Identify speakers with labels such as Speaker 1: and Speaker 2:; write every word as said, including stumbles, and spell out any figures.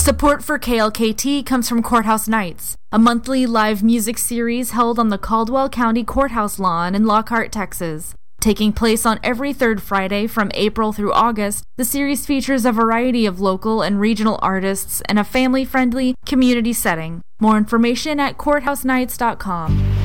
Speaker 1: Support for K L K T comes from Courthouse Nights, a monthly live music series held on the Caldwell County Courthouse lawn in Lockhart, Texas. Taking place on every third Friday from April through August, the series features a variety of local and regional artists in a family-friendly community setting. More information at courthouse nights dot com.